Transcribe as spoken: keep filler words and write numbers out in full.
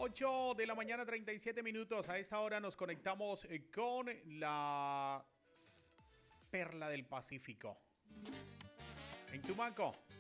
ocho de la mañana, treinta y siete minutos. A esta hora nos conectamos eh, con la perla del Pacífico. En Tumaco,